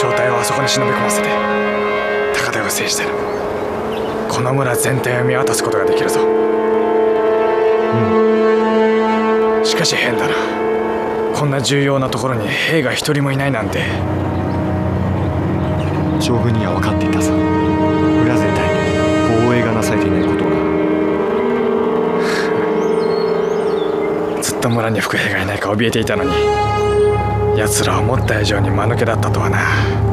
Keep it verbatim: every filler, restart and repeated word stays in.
正体をあそこに忍び込ませて高台を制してる。この村全体を見渡すことができるぞ。うん。しかし変だな。こんな重要なところに兵が一人もいないなんて。 将軍には分かっていたさ。村全体に防衛がなされていないことをな。 ずっと村に伏兵がいないか怯えていたのに、奴らは思った以上に間抜けだったとはな。